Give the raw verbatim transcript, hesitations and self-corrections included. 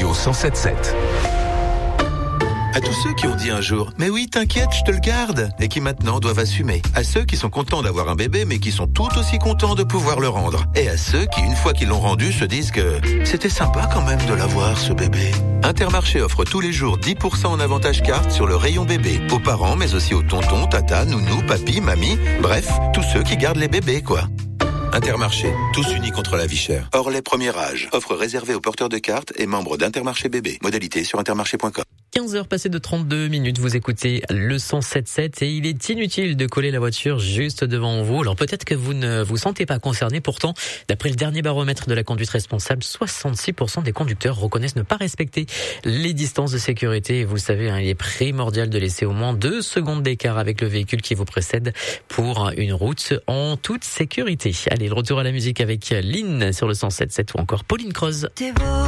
au cent sept sept. À tous ceux qui ont dit un jour « Mais oui, t'inquiète, je te le garde » et qui maintenant doivent assumer. À ceux qui sont contents d'avoir un bébé mais qui sont tout aussi contents de pouvoir le rendre. Et à ceux qui, une fois qu'ils l'ont rendu, se disent que c'était sympa quand même de l'avoir, ce bébé. Intermarché offre tous les jours dix pour cent en avantage carte sur le rayon bébé. Aux parents, mais aussi aux tontons, tata, nounou, papy, mamie. Bref, tous ceux qui gardent les bébés, quoi. Intermarché, tous unis contre la vie chère. Hors les premiers âges. Offre réservée aux porteurs de cartes et membres d'Intermarché bébé. Modalité sur intermarché point com. quinze heures passées de trente-deux minutes, vous écoutez le cent sept sept et il est inutile de coller la voiture juste devant vous. Alors peut-être que vous ne vous sentez pas concerné, pourtant, d'après le dernier baromètre de la conduite responsable, soixante-six pour cent des conducteurs reconnaissent ne pas respecter les distances de sécurité. Et vous le savez, hein, il est primordial de laisser au moins deux secondes d'écart avec le véhicule qui vous précède pour une route en toute sécurité. Allez, le retour à la musique avec Lynn sur le cent sept sept ou encore Pauline Croze.